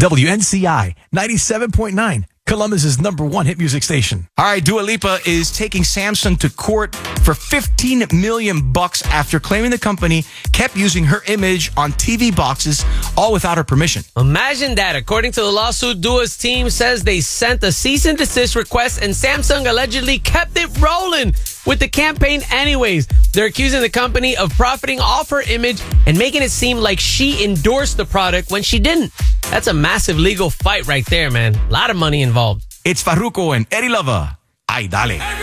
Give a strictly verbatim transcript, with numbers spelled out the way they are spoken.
W N C I ninety-seven point nine, Columbus's number one hit music station. All right, Dua Lipa is taking Samsung to court for fifteen million bucks after claiming the company kept using her image on T V boxes, all without her permission. Imagine that. According to the lawsuit, Dua's team says they sent a cease and desist request and Samsung allegedly kept it rolling with the campaign anyways. They're accusing the company of profiting off her image and making it seem like she endorsed the product when she didn't. That's a massive legal fight right there, man. A lot of money involved. It's Farruko and Eddie Lover. Ay, dale.